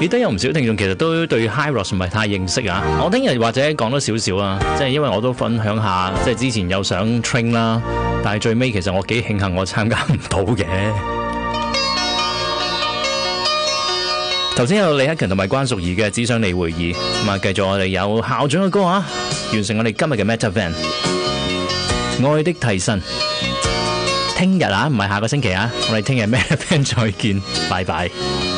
記得有唔少聽眾其實都對 HYROX 唔係太認識啊。我聽日或者講多少少啊，即係因為我都分享下，即係之前有想 train 啦，但係最尾其實我幾慶幸我參加唔到嘅。頭先有李克勤同埋關淑怡嘅《只想你回憶》，咁啊繼續我哋有校長嘅歌啊，完成我哋今日嘅 Meta Van 愛的替身。聽日啊，唔係下個星期啊，我哋聽日 Meta Van 再見，拜拜。